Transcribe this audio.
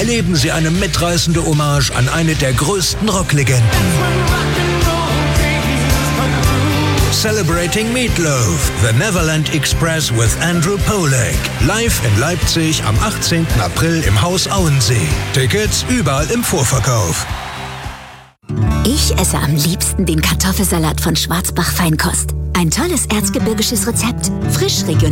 erleben Sie eine mitreißende Hommage an eine der größten Rocklegenden. Celebrating Meatloaf, The Neverland Express with Andrew Pollack. Live in Leipzig am 18. April im Haus Auensee. Tickets überall im Vorverkauf. Ich esse am liebsten den Kartoffelsalat von Schwarzbach Feinkost. Ein tolles erzgebirgisches Rezept, frisch regional